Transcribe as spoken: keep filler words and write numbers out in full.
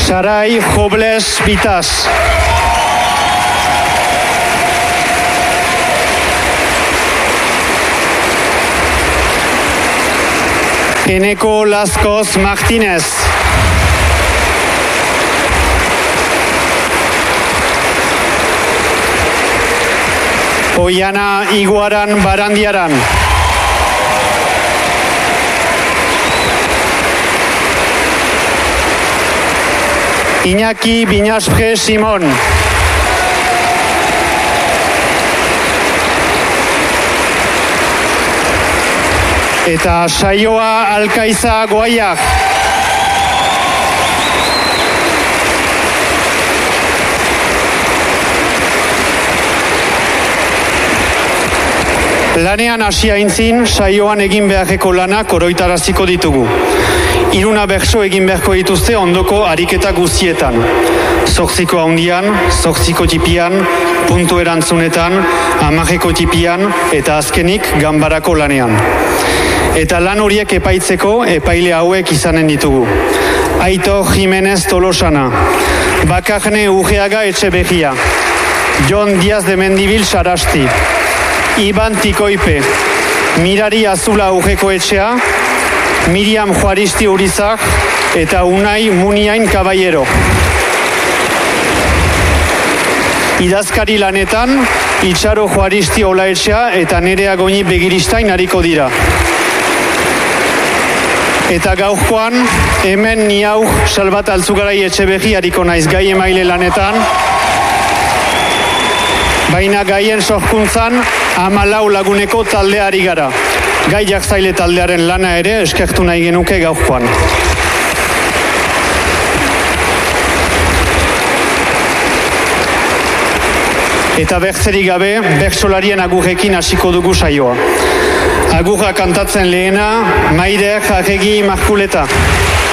Sarai Jobles Bitaz. Eneko Lascos Martinez. Oiana Iguaran Barandiaran. Iñaki Binaspre Simon. Eta Saioa Alkaiza Goaiak. Lanean hasia intzin, saioan egin beharreko lanak oroitaraziko ditugu. Iruna bertso egin beharko dituzte ondoko ariketa guztietan. Zortziko handian, zortziko tipian, puntu erantzunetan, hamarreko tipian eta azkenik ganbarako lanean. Eta lan horiek epaitzeko epaile hauek izanen ditugu. Aitor Jimenez Tolosana, Bakarne Urreaga Etxeberria, Jon Diaz de Mendibil Sarasti, Iban Tikoipe, Mirari Azula Urreko Etxea, Miriam Juaristi Urizak eta Unai Muniain Caballero. Idazkari lanetan, Itxaro Juaristi Olaetxea eta Nerea Goñi Begiristain hariko dira. Eta gaurkoan, hemen ni hau Salbat Altzugarai Etxeberri hariko naiz gai emaile lanetan, baina gaien sorkuntzan hamalau laguneko taldeari gara. Gai jakzaile taldearen lana ere eskertu nahi genuke gaurkoan. Eta bertzerik gabe, bertsolarien agurrekin hasiko dugu saioa. Agurra kantatzen lehena, Maider Arregi Markuleta.